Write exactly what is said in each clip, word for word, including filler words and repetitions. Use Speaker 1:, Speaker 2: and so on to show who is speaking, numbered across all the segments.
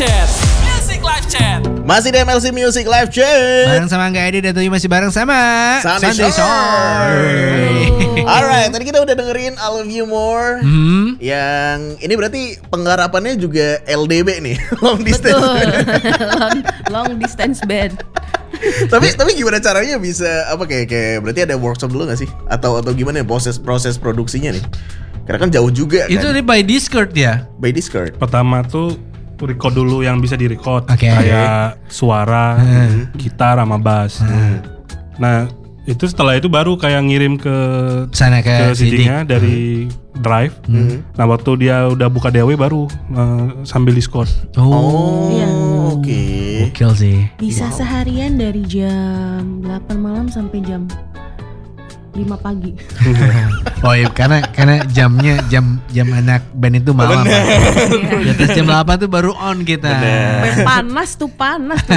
Speaker 1: Chat. Music Live Chat.
Speaker 2: Masih di M L C Music Live Chat.
Speaker 3: Bareng sama Angga Edi dan Tuyu masih bareng sama
Speaker 2: Sunday
Speaker 3: Sunday
Speaker 2: Shore.
Speaker 3: Shore.
Speaker 2: Alright, tadi kita udah dengerin I Love You More.
Speaker 3: Hmm.
Speaker 2: Yang ini berarti penggarapannya juga L D B nih, long distance.
Speaker 4: long, long distance band.
Speaker 2: tapi tapi gimana caranya bisa apa kayak kayak berarti ada workshop dulu nggak sih? Atau atau gimana ya proses proses produksinya nih? Karena kan jauh juga
Speaker 3: Itu
Speaker 2: kan.
Speaker 3: di by Discord ya.
Speaker 2: By Discord.
Speaker 5: Pertama tuh record dulu yang bisa di record,
Speaker 3: Oke.
Speaker 5: kayak suara,
Speaker 3: Hmm.
Speaker 5: gitar sama bass. Nah itu setelah itu baru kayak ngirim ke
Speaker 3: Sana ke
Speaker 5: ke
Speaker 3: C D.
Speaker 5: C D-nya dari Drive. Nah waktu dia udah buka D A W baru uh, sambil Discord.
Speaker 3: Oh.
Speaker 4: Iya.
Speaker 2: Oke.
Speaker 3: Gokil sih.
Speaker 4: Bisa seharian dari jam delapan malam sampai jam lima pagi.
Speaker 3: Oh iya, karena karena jamnya jam jam anak band itu malam. Pak. Di atas jam delapan tuh baru on kita.
Speaker 4: Sampai panas tuh panas tuh.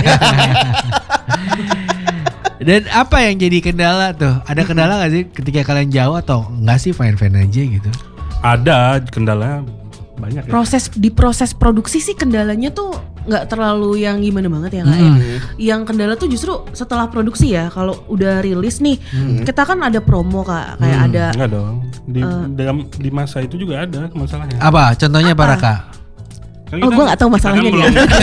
Speaker 3: Dan apa yang jadi kendala tuh? Ada kendala gak sih ketika kalian jauh atau enggak sih fine-fine aja gitu?
Speaker 5: Ada kendala banyak ya.
Speaker 4: Proses di proses produksi sih kendalanya tuh nggak terlalu yang gimana banget ya nggak ya. Yang kendala tuh justru setelah produksi ya. Kalau udah rilis nih, kita kan ada promo kak, kayak ada.
Speaker 5: Enggak dong. Di dalam di masa itu juga ada masalahnya.
Speaker 3: Apa? Contohnya apa, Raka?
Speaker 5: Kan
Speaker 4: Oh
Speaker 5: kita-
Speaker 4: gue nggak tahu masalahnya
Speaker 5: kita
Speaker 4: dia.
Speaker 5: kan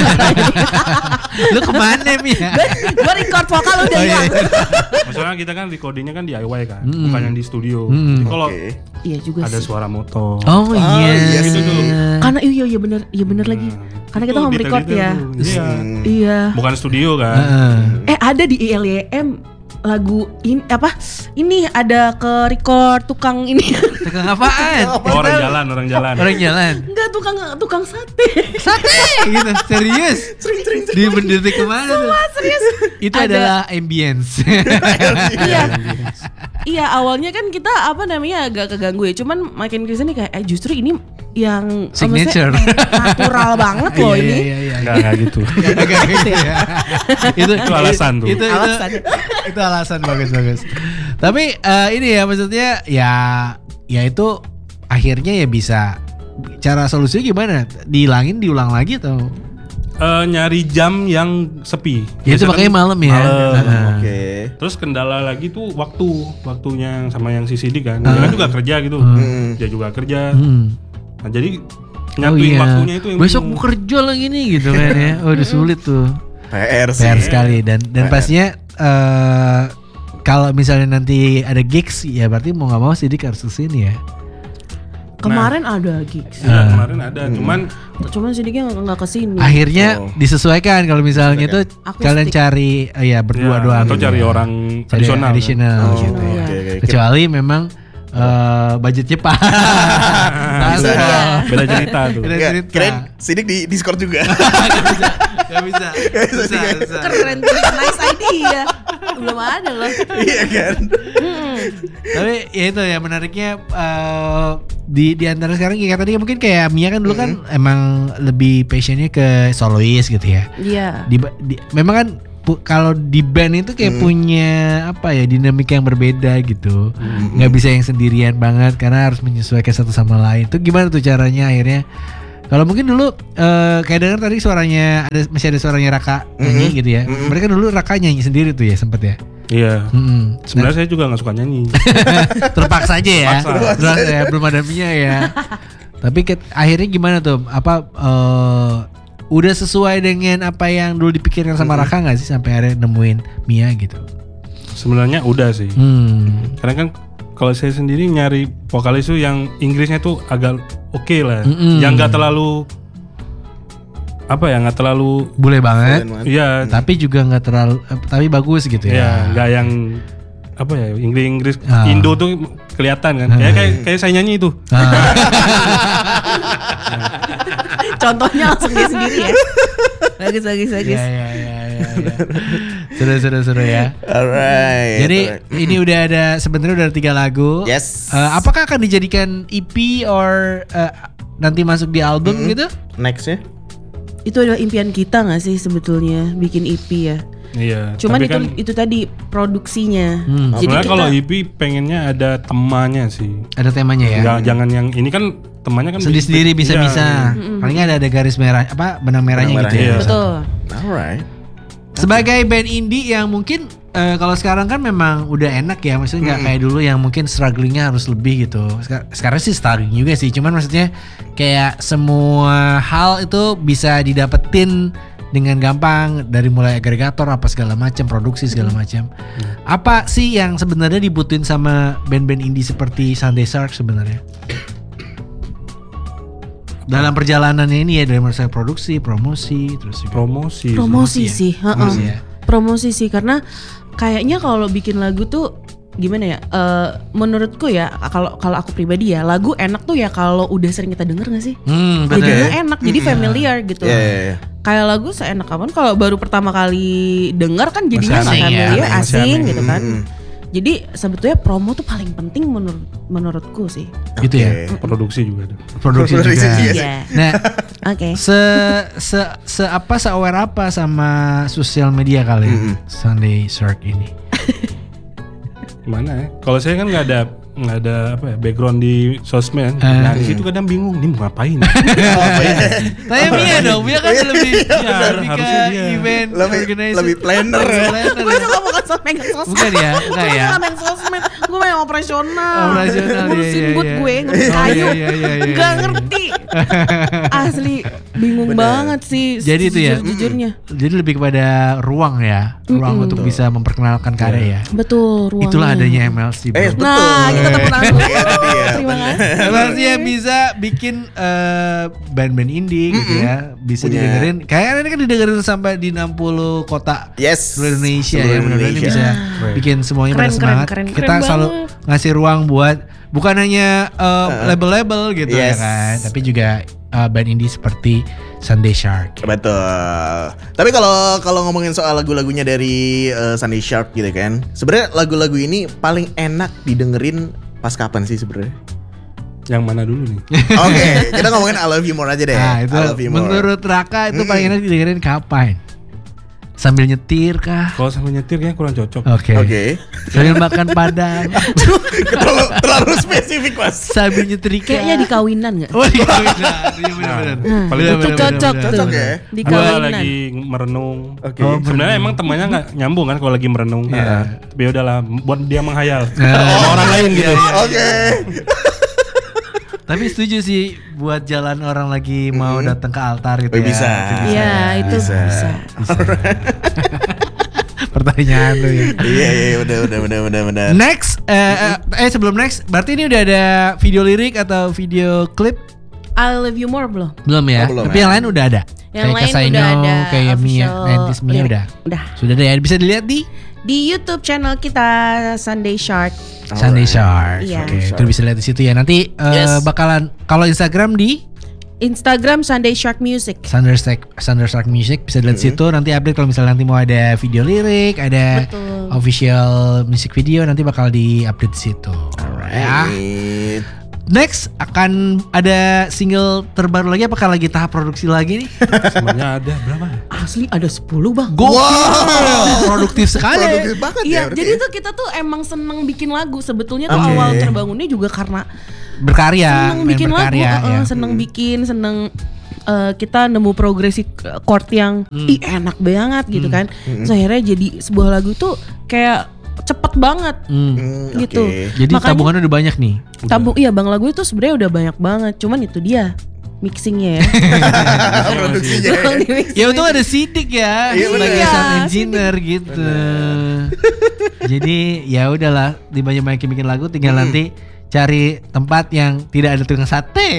Speaker 3: Lu kemana Mia?
Speaker 4: Gue record vokal udah
Speaker 3: Oh, iya.
Speaker 4: hilang.
Speaker 5: belum- Masalahnya kita kan recordingnya kan di D I Y kan, bukan yang di studio. Jadi kalau
Speaker 2: Oke.
Speaker 4: Iya juga
Speaker 5: ada
Speaker 4: sih.
Speaker 5: suara motor.
Speaker 3: Oh iya.
Speaker 2: iya,
Speaker 5: gitu dulu.
Speaker 4: Karena iya iya bener, iya bener lagi. Karena kita
Speaker 5: Itu
Speaker 4: home record ya.
Speaker 5: detail-detail tuh. Iya.
Speaker 4: Iya.
Speaker 5: Bukan studio kan.
Speaker 3: Heeh.
Speaker 4: Eh ada di I L Y M lagu ini apa? Ini ada ke record tukang ini.
Speaker 3: Tegang apaan?
Speaker 5: Orang jalan, orang jalan.
Speaker 3: Orang jalan.
Speaker 4: Enggak tukang tukang sate.
Speaker 3: Sate gitu, serius. Di berdiri kemana tuh?
Speaker 4: Serius.
Speaker 3: Itu
Speaker 4: Ada.
Speaker 3: adalah ambience.
Speaker 4: Iya. Iya awalnya kan kita apa namanya agak keganggu ya. Cuman makin kesini kayak eh, justru ini yang
Speaker 3: Signature.
Speaker 4: maksudnya natural banget loh
Speaker 3: Iya,
Speaker 4: ini.
Speaker 3: iya, iya.
Speaker 5: Enggak, enggak gitu.
Speaker 3: Agak gitu ya. itu,
Speaker 5: Itu alasan tuh.
Speaker 3: Itu, itu,
Speaker 4: Alasan.
Speaker 3: itu alasan bagus-bagus. Tapi eh, ini ya maksudnya ya ya itu akhirnya ya bisa cara solusinya gimana? Dihilangin diulang lagi atau?
Speaker 5: Eh, nyari jam yang sepi.
Speaker 3: Ya itu
Speaker 5: Biasanya
Speaker 3: makanya
Speaker 5: kan
Speaker 3: malam ya.
Speaker 5: malam.
Speaker 3: Heeh.
Speaker 2: Oke.
Speaker 5: Terus kendala lagi tuh waktu, waktunya sama yang si Sidik kan. Dia kan juga kerja gitu. Dia juga kerja.
Speaker 3: Hmm.
Speaker 5: Nah, jadi
Speaker 3: Oh
Speaker 5: nyatuin
Speaker 3: iya.
Speaker 5: waktunya itu yang
Speaker 3: Besok
Speaker 5: bingung.
Speaker 3: mau kerja lagi nih gitu kan ya. Oh udah sulit tuh.
Speaker 2: P R sih.
Speaker 3: P R sekali dan dan
Speaker 2: P R.
Speaker 3: pastinya eh kalau misalnya nanti ada gigs ya berarti mau nggak mau Sidik harus kesini ya.
Speaker 4: Kemarin ada gigs.
Speaker 5: Iya, kemarin ada. Cuman
Speaker 4: Cuman sedikitnya nggak kesini.
Speaker 3: Akhirnya
Speaker 2: Oh.
Speaker 3: disesuaikan kalau misalnya itu
Speaker 4: Akustik.
Speaker 3: kalian cari eh, ya berdua
Speaker 5: ya,
Speaker 3: doang
Speaker 5: atau
Speaker 3: gitu
Speaker 5: cari
Speaker 3: ya.
Speaker 5: orang
Speaker 3: Cari
Speaker 5: additional. kan.
Speaker 3: additional
Speaker 2: Oh,
Speaker 3: gitu
Speaker 4: iya.
Speaker 3: ya.
Speaker 2: Oke, oke.
Speaker 3: Kecuali memang eh, budgetnya pas.
Speaker 2: Bisa.
Speaker 5: Beda cerita tuh.
Speaker 3: Beda
Speaker 2: Enggak,
Speaker 3: cerita.
Speaker 2: keren Sidik di Discord juga.
Speaker 3: Gak bisa. Bisa, bisa.
Speaker 4: Keren tuh, nice idea. Belum ada loh.
Speaker 2: Iya kan?
Speaker 3: Tapi ya itu ya menariknya eh, di di antara sekarang kayak tadi mungkin kayak Mia kan dulu kan emang lebih passionnya ke solois gitu ya.
Speaker 4: Iya.
Speaker 3: Di, di- memang kan pu- kalau di band itu kayak punya apa ya dinamika yang berbeda gitu. Nggak bisa yang sendirian banget karena harus menyesuaikan satu sama lain. Itu gimana tuh caranya akhirnya? Kalau mungkin dulu eh, kayak dengar tadi suaranya ada masih ada suaranya Raka nyanyi gitu ya. Mereka dulu Raka nyanyi sendiri tuh ya sempet ya.
Speaker 5: Iya.
Speaker 3: Mm-mm.
Speaker 5: Sebenarnya saya juga nggak suka nyanyi.
Speaker 3: Terpaksa aja ya.
Speaker 5: Terpaksa.
Speaker 3: Terus, ya, belum ada Mia ya. Tapi ke, akhirnya gimana tuh? Apa eh, udah sesuai dengan apa yang dulu dipikirkan sama Raka nggak sih sampai akhirnya nemuin Mia gitu?
Speaker 5: Sebenarnya udah sih.
Speaker 3: Hmm.
Speaker 5: Karena kan kalau saya sendiri nyari vokalis tuh yang Inggrisnya tuh agak oke lah,
Speaker 3: Mm-mm.
Speaker 5: yang nggak terlalu apa ya, nggak terlalu
Speaker 3: Boleh banget.
Speaker 5: iya,
Speaker 3: Tapi juga nggak terlalu, eh, tapi bagus gitu
Speaker 5: ya
Speaker 3: ya.
Speaker 5: nggak yang apa ya Inggris Inggris
Speaker 3: Ah.
Speaker 5: Indo tuh kelihatan kan, kayak kayak kayak saya nyanyi itu.
Speaker 3: Ah.
Speaker 4: Contohnya langsung dia sendiri ya. Bagus bagus bagus.
Speaker 3: Ya, ya, ya, ya, ya. Seru seru seru ya.
Speaker 2: Alright.
Speaker 3: Jadi
Speaker 2: alright.
Speaker 3: ini udah ada sebenarnya udah ada tiga lagu.
Speaker 2: Yes.
Speaker 3: Eh, apakah akan dijadikan E P or eh, nanti masuk di album gitu?
Speaker 2: Next ya.
Speaker 4: Itu adalah impian kita nggak sih sebetulnya bikin E P ya.
Speaker 5: Iya.
Speaker 4: Cuman
Speaker 5: tapi
Speaker 4: itu
Speaker 5: kan,
Speaker 4: itu tadi produksinya.
Speaker 3: Hmm.
Speaker 4: Jadi
Speaker 5: sebenarnya
Speaker 4: kita
Speaker 5: kalau E P pengennya ada temanya sih.
Speaker 3: Ada temanya ya.
Speaker 5: Nggak, jangan yang ini kan temannya kan
Speaker 3: Sendiri-sendiri
Speaker 5: iya.
Speaker 3: bisa-bisa. Paling ada ada garis merah apa benang merahnya
Speaker 2: Benang
Speaker 3: gitu ya.
Speaker 5: merahnya.
Speaker 4: Betul.
Speaker 2: Alright.
Speaker 3: Sebagai band indie yang mungkin eh, kalau sekarang kan memang udah enak ya, maksudnya nggak kayak dulu yang mungkin strugglingnya harus lebih gitu. Sekar- Sekarang sih struggling juga sih, cuman maksudnya kayak semua hal itu bisa didapetin dengan gampang dari mulai agregator apa segala macam, produksi segala macam. Apa sih yang sebenarnya dibutuhin sama band-band indie seperti Sunday Shark sebenarnya? Dalam perjalanannya ini ya dari mulai produksi, promosi, terus juga
Speaker 5: promosi.
Speaker 4: Promosi
Speaker 3: ya?
Speaker 4: sih, heeh.
Speaker 3: Promosi ya?
Speaker 4: Promosi sih karena kayaknya kalau bikin lagu tuh gimana ya? Eh, menurutku ya kalau kalau aku pribadi ya lagu enak tuh ya kalau udah sering kita denger nggak sih?
Speaker 3: Hmm,
Speaker 4: Jadinya
Speaker 3: bener.
Speaker 4: enak, jadi familiar gitu.
Speaker 2: Iya, iya, iya.
Speaker 4: Kayak lagu seenak kapan kalau baru pertama kali denger kan jadinya
Speaker 3: Masih
Speaker 4: nggak
Speaker 3: asing ya,
Speaker 4: familiar,
Speaker 5: masih
Speaker 4: asing
Speaker 5: aneh.
Speaker 4: gitu kan.
Speaker 2: Mm-mm.
Speaker 4: Jadi sebetulnya promo tuh paling penting menurut menurutku sih.
Speaker 3: Gitu ya.
Speaker 2: Oke.
Speaker 5: Produksi juga ada.
Speaker 3: Produksi juga.
Speaker 2: Produksi juga.
Speaker 4: Iya.
Speaker 3: Nah,
Speaker 4: Oke.
Speaker 3: se se se apa se aware apa sama sosial media kalian Sunday Shark ini?
Speaker 5: Gimana ya? Kalau saya kan nggak ada nggak ada apa ya background di sosmed.
Speaker 3: Eh.
Speaker 5: Nah di situ kadang bingung nih mau ngapain.
Speaker 3: Tanya Mia dong, Mia kan lebih
Speaker 5: Iya,
Speaker 3: lebih ke
Speaker 5: harusnya dia.
Speaker 3: event
Speaker 2: Lebih
Speaker 3: organizer.
Speaker 2: lebih planner
Speaker 3: Lebih
Speaker 2: ya.
Speaker 3: planner
Speaker 4: Gue
Speaker 3: ya.
Speaker 4: juga bukan so- megang sosmed.
Speaker 3: Bukan ya, enggak ya.
Speaker 4: Gue megang sosmed, gue main operasional.
Speaker 3: Operasional,
Speaker 4: Ngurusin
Speaker 3: iya, iya,
Speaker 4: boot
Speaker 3: iya.
Speaker 4: gue, ngurusin
Speaker 3: Oh,
Speaker 4: kayu.
Speaker 3: iya, iya, iya, iya,
Speaker 4: Gak
Speaker 3: iya.
Speaker 4: ngerti. Asli bingung
Speaker 2: Bener.
Speaker 4: banget sih.
Speaker 3: Jadi itu ya.
Speaker 4: Jujurnya.
Speaker 3: Jadi lebih kepada ruang ya, ruang
Speaker 4: Mm-mm.
Speaker 3: untuk bisa memperkenalkan karya ya.
Speaker 4: Betul, ruangnya.
Speaker 3: Itulah adanya M L C. Bro.
Speaker 2: Eh, betul.
Speaker 4: Nah, kita tepuk tangan dulu.
Speaker 2: Itu dia,
Speaker 4: Terima
Speaker 2: bener.
Speaker 4: kasih.
Speaker 3: Berarti ya bisa bikin eh, band-band indie gitu ya, bisa
Speaker 2: Punya-
Speaker 3: didengerin. Kayaknya ini kan didengerin sampai di enam puluh kota
Speaker 2: Yes.
Speaker 3: seluruh Indonesia
Speaker 2: Seluruh
Speaker 3: ya. Mudah-mudahan ini
Speaker 2: Indonesia.
Speaker 3: bisa bikin semuanya pada
Speaker 4: Keren,
Speaker 3: semangat.
Speaker 4: keren, keren,
Speaker 3: Kita
Speaker 4: keren
Speaker 3: selalu
Speaker 4: banget.
Speaker 3: ngasih ruang buat bukan hanya eh, label-label gitu ya
Speaker 2: Yes.
Speaker 3: kan, tapi juga eh, band indie seperti Sunday Shark.
Speaker 2: Betul. Tapi kalau kalau ngomongin soal lagu-lagunya dari uh, Sunday Shark gitu kan, sebenarnya lagu-lagu ini paling enak didengerin pas kapan sih sebenarnya?
Speaker 5: Yang mana dulu nih?
Speaker 2: Oke, kita ngomongin I Love You More aja deh.
Speaker 3: Nah, itu
Speaker 2: I Love You More.
Speaker 3: menurut Raka itu paling enak didengerin kapan? Sambil nyetir kah?
Speaker 5: Kalau sambil nyetir kayaknya kurang cocok.
Speaker 3: Oke.
Speaker 2: Oke.
Speaker 3: Sambil makan padang.
Speaker 2: terlalu, terlalu spesifik, Mas.
Speaker 3: Sambil nyetrika.
Speaker 4: Kayaknya di kawinan gak?
Speaker 3: Oh iya benar. Iya benar.
Speaker 4: Nah,
Speaker 5: paling
Speaker 4: itu
Speaker 5: bener,
Speaker 4: cocok tuh.
Speaker 2: Cocok ya?
Speaker 4: Di
Speaker 5: Gua
Speaker 4: kawinan.
Speaker 5: lagi merenung.
Speaker 2: Oke.
Speaker 3: Oh,
Speaker 5: Sebenarnya emang temannya nggak nyambung kan kalau lagi merenung.
Speaker 3: Iya.
Speaker 5: Tapi ya udahlah, buat dia menghayal.
Speaker 3: Nah,
Speaker 5: Sama orang lain gitu.
Speaker 2: Oke.
Speaker 3: tapi setuju sih buat jalan orang lagi mau datang ke altar gitu
Speaker 2: Oh,
Speaker 3: ya.
Speaker 2: bisa.
Speaker 4: Iya, itu
Speaker 2: Bisa.
Speaker 4: bisa.
Speaker 3: Pertanyaan lu ya.
Speaker 2: Iya, iya, benar, benar, benar, benar, benar.
Speaker 3: Next, eh, eh sebelum next, berarti ini udah ada video lirik atau video klip?
Speaker 4: I Love You More belum?
Speaker 3: Belum ya?
Speaker 2: Oh, belum
Speaker 3: Tapi
Speaker 2: ya.
Speaker 3: yang lain udah ada.
Speaker 4: Yang
Speaker 3: kayak
Speaker 4: lain
Speaker 3: Kasaino,
Speaker 4: udah ada
Speaker 3: kayak Mia,
Speaker 4: official
Speaker 3: Nantis Mia
Speaker 4: lirik.
Speaker 3: udah.
Speaker 4: Udah.
Speaker 3: Sudah ada ya, bisa dilihat di
Speaker 4: Di YouTube channel kita Sunday Shark.
Speaker 3: Sunday Shark.
Speaker 4: Iya.
Speaker 3: Oke, itu bisa lihat di situ ya. Nanti eh,
Speaker 2: Yes.
Speaker 3: bakalan kalau Instagram di
Speaker 4: Instagram Sunday Shark Music.
Speaker 3: Thunder Shark, Thunder Shark Music bisa dilihat situ. Nanti update kalau misalnya nanti mau ada video lirik, ada
Speaker 4: Betul.
Speaker 3: official music video, nanti bakal di update di situ. Ya.
Speaker 2: Right.
Speaker 3: Next akan ada single terbaru lagi. Apakah lagi tahap produksi lagi nih?
Speaker 5: Semuanya ada berapa?
Speaker 4: Asli ada sepuluh bang.
Speaker 3: Gokil, produktif sekali.
Speaker 2: Produktif banget ya.
Speaker 4: Iya,
Speaker 2: berarti
Speaker 4: jadi
Speaker 2: ya.
Speaker 4: tuh kita tuh emang seneng bikin lagu. Sebetulnya tuh
Speaker 2: Oke.
Speaker 4: awal terbangunnya juga karena
Speaker 3: Berkarya,
Speaker 4: seneng
Speaker 3: main
Speaker 4: bikin lagu,
Speaker 3: berkarya,
Speaker 4: uh-uh,
Speaker 3: ya.
Speaker 4: seneng bikin, seneng uh, kita nemu progresi chord yang ih enak banget gitu kan. Terus akhirnya jadi sebuah lagu tuh kayak cepet banget
Speaker 3: Hmm.
Speaker 2: Hmm,
Speaker 4: gitu.
Speaker 2: oke.
Speaker 3: Jadi
Speaker 4: Makanya-
Speaker 3: tabungannya udah banyak nih.
Speaker 4: Tabung iya bang lagu itu sebenarnya udah banyak banget. Cuman itu dia mixingnya ya.
Speaker 2: Produksinya.
Speaker 4: Belum di-mixing.
Speaker 3: Ya untung ada Sidik ya
Speaker 2: Iya,
Speaker 3: sebagai
Speaker 4: bener.
Speaker 3: sound
Speaker 4: Iya,
Speaker 3: engineer gitu. Jadi ya udahlah, dibanyak-banyakin bikin lagu, tinggal nanti cari tempat yang tidak ada tukang sate.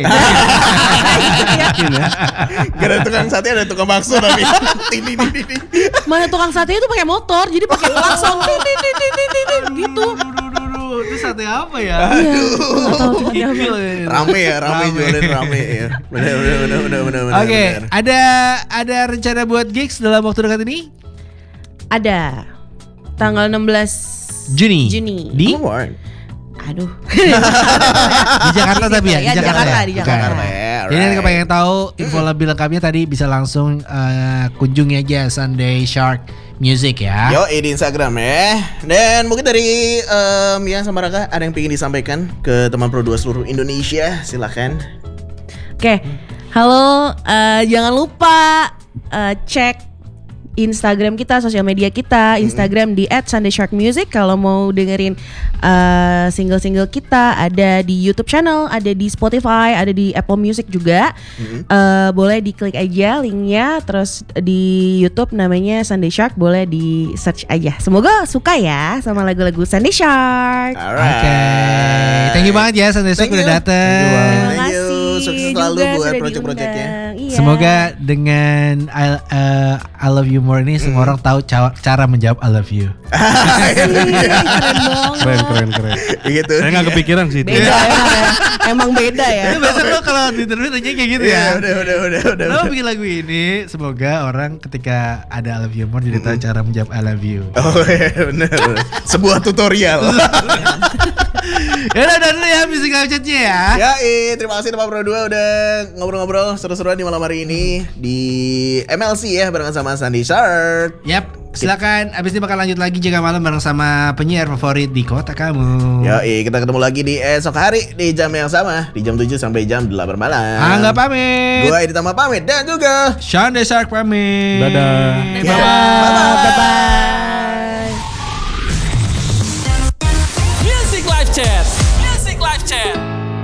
Speaker 2: Gak ada tukang sate, ada tukang bakso tapi. Ting, ting, ting, ting, ting.
Speaker 4: Mana tukang sate itu pakai motor, jadi pakai klakson tin, tin, tin, tin, tin, tin, gitu.
Speaker 3: Duh, duh, duh, duh. Itu sate apa ya?
Speaker 4: Iya, nggak tahu tuh sate apa.
Speaker 3: Gokil ya.
Speaker 2: Rame ya, rame jualin rame ya. Benar, benar, benar, benar, benar, benar.
Speaker 3: Oke,
Speaker 2: benar.
Speaker 3: ada ada rencana buat gigs dalam waktu dekat ini?
Speaker 4: Ada tanggal enam belas
Speaker 3: Juni.
Speaker 4: Juni.
Speaker 3: Di
Speaker 2: Alright.
Speaker 4: Aduh.
Speaker 3: di Jakarta tapi ya,
Speaker 4: Ya,
Speaker 3: di Jakarta.
Speaker 4: Jakarta,
Speaker 3: ya?
Speaker 4: di
Speaker 3: Bukan.
Speaker 4: Jakarta.
Speaker 2: Ya,
Speaker 3: Jadi nanti
Speaker 2: alright.
Speaker 3: pengen tahu info lebih lengkapnya tadi bisa langsung eh, kunjungi aja Sunday Shark Music ya.
Speaker 2: Yo, di Instagram ya. Dan mungkin dari um, Mia sama Raka ada yang pengen disampaikan ke teman pro dua seluruh Indonesia, silakan.
Speaker 4: Oke, halo, eh, jangan lupa eh, cek Instagram kita, sosial media kita, Instagram di at sunday shark music. Kalau mau dengerin uh, single-single kita, ada di YouTube channel, ada di Spotify, ada di Apple Music juga. Mm-hmm. uh, Boleh diklik aja linknya. Terus di YouTube namanya Sunday Shark, boleh di search aja. Semoga suka ya sama lagu-lagu Sunday Shark.
Speaker 2: Alright.
Speaker 3: Oke, okay. Thank you banget ya Sunday Shark
Speaker 2: Thank
Speaker 3: udah
Speaker 2: you.
Speaker 3: datang.
Speaker 2: Thank you.
Speaker 4: kasih
Speaker 2: Sukses selalu
Speaker 4: juga
Speaker 2: buat
Speaker 4: sudah
Speaker 2: project-projectnya.
Speaker 4: diundang. Iya.
Speaker 3: Semoga dengan I, uh, I love you more ini semua orang tahu ca- cara menjawab I love you.
Speaker 4: Ih, keren banget.
Speaker 5: Keren keren keren.
Speaker 2: Gitu.
Speaker 5: Saya nggak kepikiran sih itu.
Speaker 4: Beda emang ya. Emang beda ya.
Speaker 3: Itu biasa lo kalau di interview tanya kayak gitu
Speaker 2: Iya,
Speaker 3: ya.
Speaker 2: udah udah udah udah.
Speaker 3: Lo bikin lagu ini semoga orang ketika ada I love you more jadi tahu cara menjawab I love you.
Speaker 2: Oh iya bener. Sebuah tutorial.
Speaker 3: Ya udah udah dulu ya musik live chatnya ya.
Speaker 2: Ya, eh, terima kasih Teman Pro dua udah ngobrol-ngobrol seru-seruan di malam hari ini di M L C ya bareng sama Sunday Shark.
Speaker 3: Yap, silakan. Abis ini bakal lanjut lagi jaga malam bareng sama penyiar favorit di kota kamu.
Speaker 2: Ya, eh, kita ketemu lagi di esok hari di jam yang sama di jam tujuh sampai jam delapan malam.
Speaker 3: Angga pamit.
Speaker 2: Gua Edi Tama pamit dan juga
Speaker 3: Sunday Shark pamit.
Speaker 5: Dadah.
Speaker 3: Bye bye.
Speaker 2: Bye bye.